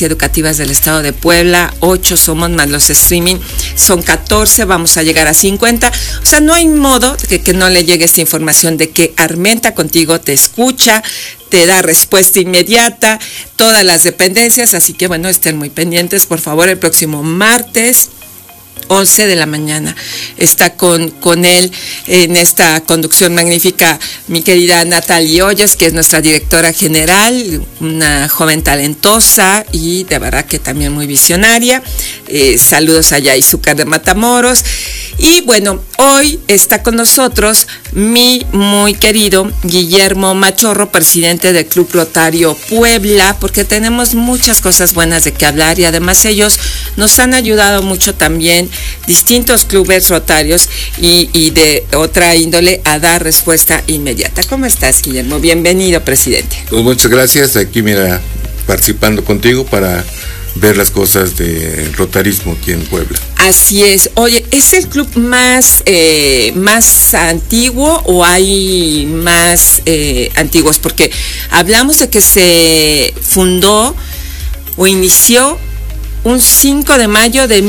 y educativas del estado de Puebla, 8 somos más los streaming, son 14, vamos a llegar a 50. O sea, no hay modo que no le llegue esta información de que Armenta Contigo te escucha, te da respuesta inmediata, todas las dependencias, así que bueno, estén muy pendientes, por favor, el próximo martes 11 de la mañana. Está con él en esta conducción magnífica mi querida Natalie Hoyos, que es nuestra directora general, una joven talentosa y de verdad que también muy visionaria. Saludos allá a Izúcar de Matamoros. Y bueno, hoy está con nosotros mi muy querido Guillermo Machorro, presidente del Club Rotario Puebla, porque tenemos muchas cosas buenas de que hablar y además ellos nos han ayudado mucho también, distintos clubes rotarios y de otra índole, a dar respuesta inmediata. ¿Cómo estás, Guillermo? Bienvenido, presidente. Pues muchas gracias. Aquí, mira, participando contigo para ver las cosas de rotarismo aquí en Puebla. Así es. Oye, ¿es el club más antiguo o hay más antiguos? Porque hablamos de que se fundó o inició un 5 de mayo de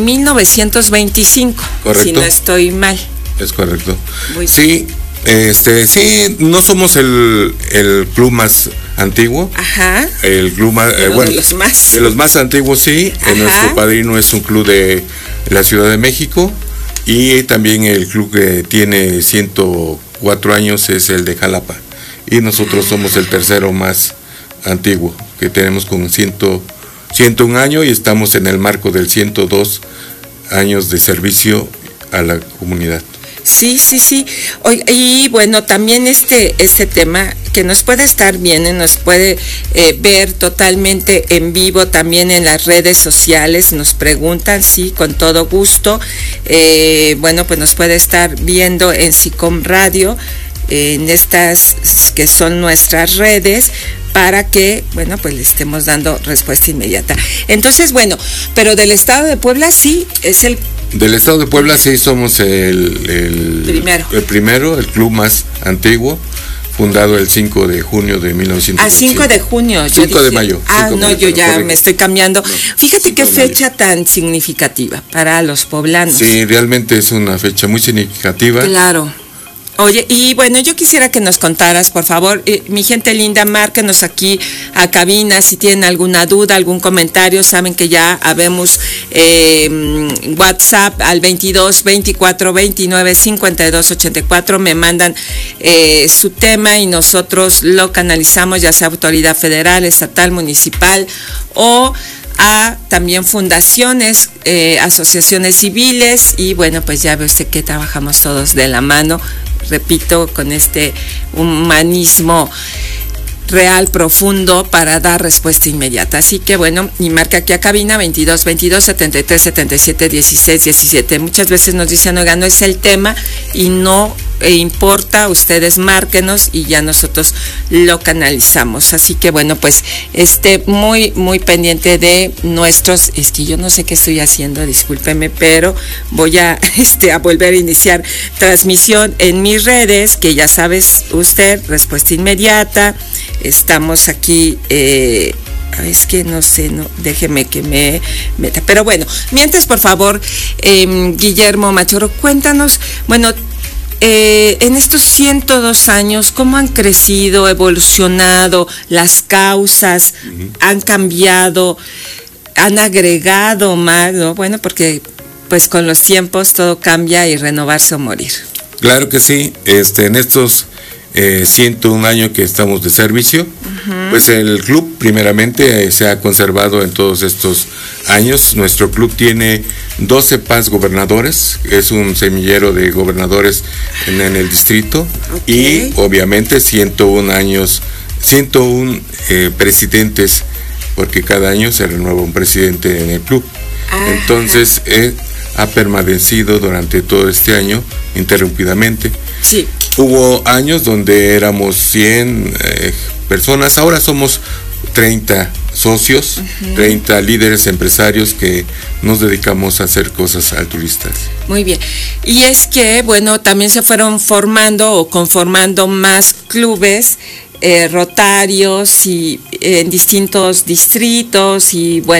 1925. Correcto. Si no estoy mal. Es correcto. Sí, sí, no somos el club más antiguo. Ajá. El club más, bueno, de los más antiguos, sí. Nuestro padrino es un club de la Ciudad de México y también el club que tiene 104 años es el de Jalapa. Y nosotros somos el tercero más antiguo, que tenemos con 101 años y estamos en el marco del 102 años de servicio a la comunidad. Sí. Oye, y bueno, también este tema que nos puede estar viendo, nos puede ver totalmente en vivo también en las redes sociales, nos preguntan, sí, con todo gusto. Bueno, pues nos puede estar viendo en SICOM Radio, en estas que son nuestras redes, para que, bueno, pues le estemos dando respuesta inmediata. Entonces, bueno, pero del estado de Puebla sí es el... Del estado de Puebla sí somos el primero, el club más antiguo, fundado el 5 de junio de 1925. 5 de junio. 5 de mayo. Yo ya me estoy cambiando. No, fíjate qué fecha tan significativa para los poblanos. Sí, realmente es una fecha muy significativa. Claro. Oye, y bueno, yo quisiera que nos contaras, por favor, mi gente linda, márquenos aquí a cabina si tienen alguna duda, algún comentario. Saben que ya habemos WhatsApp al 22 24 29 52 84. Me mandan su tema y nosotros lo canalizamos, ya sea autoridad federal, estatal, municipal o a también fundaciones, asociaciones civiles. Y bueno, pues ya ve usted que trabajamos todos de la mano, repito, con este humanismo real, profundo, para dar respuesta inmediata. Así que bueno, y marca aquí a cabina 22 22 73 77 16 17. Muchas veces nos dicen, oiga, no es el tema y no importa, ustedes márquenos y ya nosotros lo canalizamos. Así que bueno, pues muy pendiente de nuestros, es que yo no sé qué estoy haciendo, discúlpeme, pero voy a volver a iniciar transmisión en mis redes, que ya sabes usted, respuesta inmediata. Estamos aquí, es que no sé, déjeme que me meta. Pero bueno, mientras, por favor, Guillermo Machorro, cuéntanos, bueno, en estos 102 años, ¿cómo han crecido, evolucionado las causas? ¿Han cambiado? ¿Han agregado más? ¿No? Bueno, porque pues con los tiempos todo cambia y renovarse o morir. Claro que sí. En estos 101 años que estamos de servicio, pues el club primeramente se ha conservado en todos estos años. Nuestro club tiene 12 PAS gobernadores, es un semillero de gobernadores en el distrito, y obviamente 101 años, 101 presidentes, porque cada año se renueva un presidente en el club. Entonces ha permanecido durante todo este año interrumpidamente. Sí. Hubo años donde éramos 100 personas, ahora somos 30 socios, 30 líderes empresarios que nos dedicamos a hacer cosas altruistas. Muy bien. Y es que, bueno, también se fueron formando o conformando más clubes rotarios y en distintos distritos y bueno.